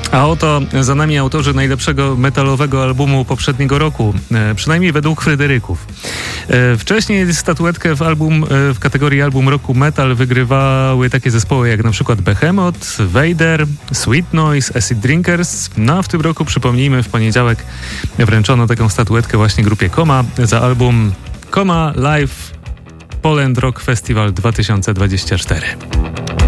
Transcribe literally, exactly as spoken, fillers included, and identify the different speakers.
Speaker 1: A oto za nami autorzy najlepszego metalowego albumu poprzedniego roku, e, przynajmniej według Fryderyków. E, wcześniej statuetkę w, album, e, w kategorii album roku metal wygrywały takie zespoły jak na przykład Behemoth, Vader, Sweet Noise, Acid Drinkers. No a w tym roku, przypomnijmy, w poniedziałek wręczono taką statuetkę właśnie grupie Koma za album Koma Live Poland Rock Festival dwa tysiące dwudziesty czwarty.